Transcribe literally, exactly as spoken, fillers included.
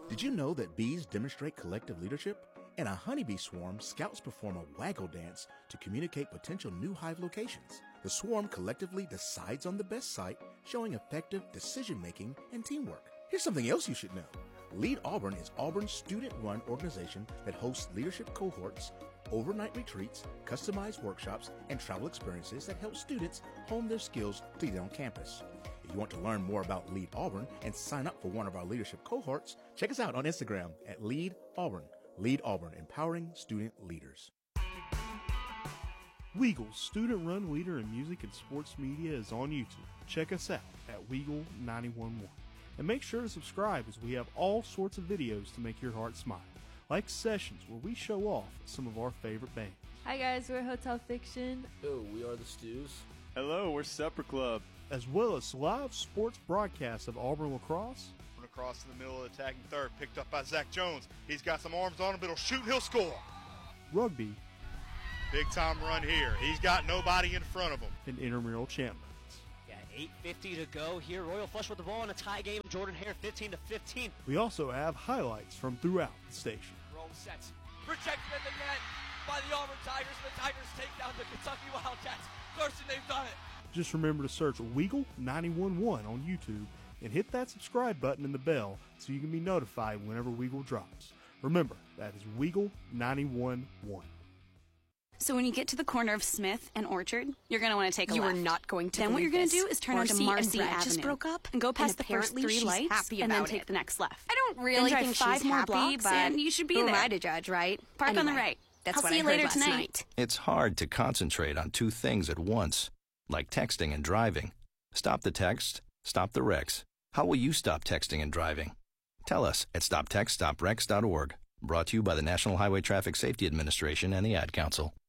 Did you know that bees demonstrate collective leadership? In a honeybee swarm, scouts perform a waggle dance to communicate potential new hive locations. The swarm collectively decides on the best site, showing effective decision-making and teamwork. Here's something else you should know. Lead Auburn is Auburn's student-run organization that hosts leadership cohorts, overnight retreats, customized workshops, and travel experiences that help students hone their skills to get on campus. If you want to learn more about Lead Auburn and sign up for one of our leadership cohorts, check us out on Instagram at Lead Auburn. Lead Auburn, empowering student leaders. Weagle's student-run leader in music and sports media is on YouTube. Check us out at Weagle nine one one. And make sure to subscribe as we have all sorts of videos to make your heart smile, like sessions where we show off some of our favorite bands. Hi guys, we're Hotel Fiction. Oh, we are the Stews. Hello, we're Supper Club. As well as live sports broadcasts of Auburn lacrosse. Across in the middle of the attacking third, picked up by Zach Jones. He's got some arms on him, but he'll shoot and he'll score. Rugby. Big time run here. He's got nobody in front of him. And intramural champions. Yeah, eight fifty to go here. Royal Flush with the ball in a tie game. Jordan Hare fifteen to fifteen. We also have highlights from throughout the station. Rome sets. Rejected at the net by the Auburn Tigers. The Tigers take down the Kentucky Wildcats. Thurston, they've done it. Just remember to search Weagle nine one one on YouTube and hit that subscribe button and the bell so you can be notified whenever Weagle drops. Remember, that is Weagle nine one one. So when you get to the corner of Smith and Orchard, you're going to want to take a you left. You are not going to Then what you're going to do is turn Marcy onto Marcy and Brad Avenue. Just broke up and go past and the first three she's lights happy and then about take it. the next left. I don't really then think drive five she's more happy, blocks but and you should be who there. am I to judge, right? Park anyway, on the right. That's I'll what see I you heard later last tonight. night. It's hard to concentrate on two things at once, like texting and driving. Stop the text, stop the wrecks. How will you stop texting and driving? Tell us at stop text stop wrecks dot org. Brought to you by the National Highway Traffic Safety Administration and the Ad Council.